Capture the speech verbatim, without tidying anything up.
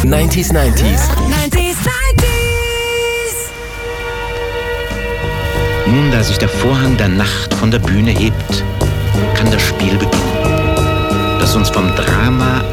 neunziger, neunziger. neunziger, neunziger. Nun, da sich der Vorhang der Nacht von der Bühne hebt, kann das Spiel beginnen, das uns vom Drama